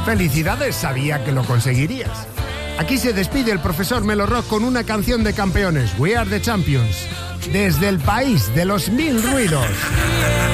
Felicidades, sabía que lo conseguirías. Aquí se despide el profesor Melo Rock con una canción de campeones, We Are the Champions, desde el país de los mil ruidos.